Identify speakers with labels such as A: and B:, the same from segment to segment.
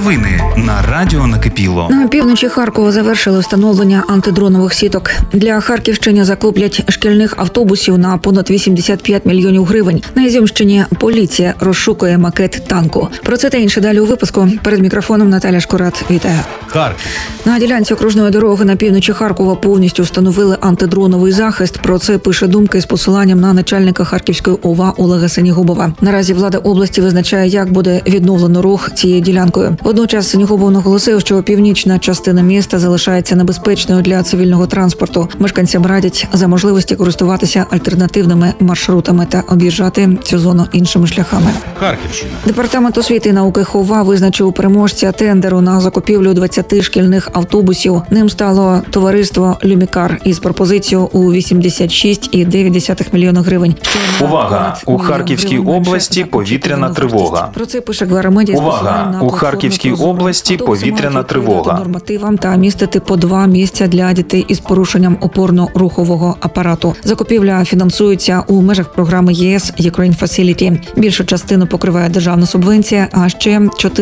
A: Новини на Радіо Накипіло.
B: На півночі Харкова завершили встановлення антидронових сіток. Для Харківщини закуплять шкільних автобусів на понад 85 мільйонів гривень. На Ізюмщині поліція розшукує макет танку. Про це та інше далі у випуску. Перед мікрофоном Наталя Шкурат. Вітаю.
A: Харків.
B: На ділянці окружної дороги на півночі Харкова повністю встановили антидроновий захист. Про це пише Думка із посиланням на начальника Харківської ОВА Олега Сенігубова. Наразі влада області визначає, як буде відновлено рух цією ділянкою. Водночас Сенігубов наголосив, що північна частина міста залишається небезпечною для цивільного транспорту. Мешканцям радять за можливості користуватися альтернативними маршрутами та об'їжджати цю зону іншими шляхами.
A: Харківщина.
B: Департамент освіти і науки ХОВА визначив переможця тендеру на закупівлю 20 шкільних автобусів. Ним стало товариство «Люмікар» із пропозицією у 86,9 мільйона гривень.
C: Увага! У Харківській області повітряна тривога.
B: Про це пише Гварамедіа.
C: Увага! У Харківській області повітряна тривога.
B: Нормативам та містити по 2 місця для дітей із порушенням опорно-рухового апарату. Закупівля фінансується у межах програми ЄС «Ukraine Facility». Більшу частину покриває державна субвенція, а ще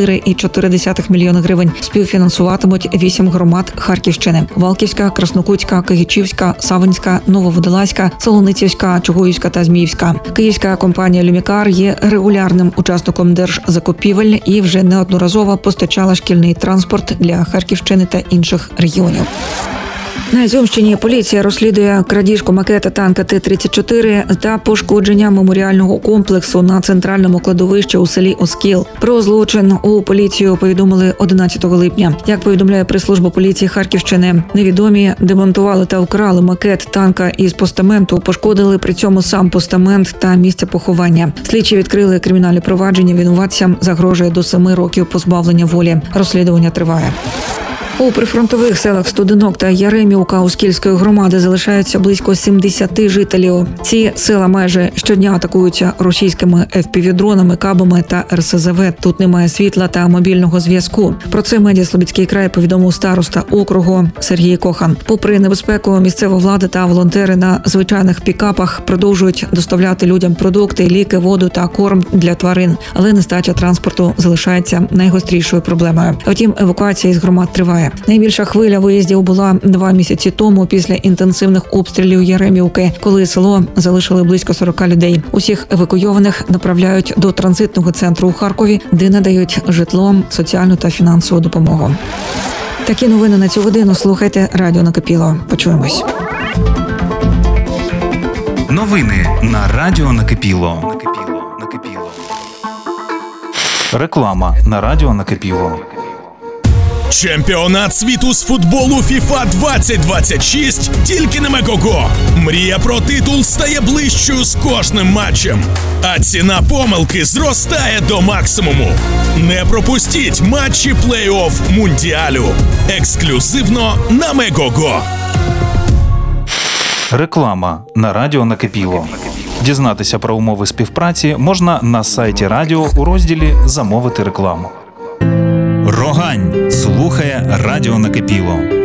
B: 4,4 мільйона гривень співфінансуватимуть 8 громад Харківщини: Валківська, Краснокутська, Кигичівська, Савинська, Нововодолазька, Солоницівська, Чугуївська та Зміївська. Київська компанія «Люмікар» є регулярним учасником держзакупівель і вже неодноразово постачала шкільний транспорт для Харківщини та інших регіонів. На Ізюмщині поліція розслідує крадіжку макета танка Т-34 та пошкодження меморіального комплексу на центральному кладовищі у селі Оскіл. Про злочин у поліцію повідомили 11 липня. Як повідомляє прес-служба поліції Харківщини, невідомі демонтували та вкрали макет танка із постаменту, пошкодили при цьому сам постамент та місце поховання. Слідчі відкрили кримінальне провадження, винуватцям загрожує до 7 років позбавлення волі. Розслідування триває. У прифронтових селах Студенок та Яремівка Оскільської громади залишаються близько 70 жителів. Ці села майже щодня атакуються російськими FPV-дронами, кабами та РСЗВ. Тут немає світла та мобільного зв'язку. Про це медіа «Слобідський край» повідомив староста округу Сергій Кохан. Попри небезпеку, місцева влада та волонтери на звичайних пікапах продовжують доставляти людям продукти, ліки, воду та корм для тварин. Але нестача транспорту залишається найгострішою проблемою. Втім, евакуація із громад триває. Найбільша хвиля виїздів була 2 місяці тому після інтенсивних обстрілів Яремівки, коли село залишили близько 40 людей. Усіх евакуйованих направляють до транзитного центру у Харкові, де надають житло, соціальну та фінансову допомогу. Такі новини на цю годину. Слухайте Радіо Накипіло. Почуємось.
A: Новини на Радіо Накипіло.
C: Реклама на Радіо Накипіло.
D: Чемпіонат світу з футболу FIFA 2026 тільки на Мегого. Мрія про титул стає ближчою з кожним матчем, а ціна помилки зростає до максимуму. Не пропустіть матчі плей-офф Мундіалю. Ексклюзивно на Мегого.
C: Реклама на Радіо Накипіло. Дізнатися про умови співпраці можна на сайті радіо у розділі «Замовити рекламу».
A: Рогань слухає Радіо Накипіло.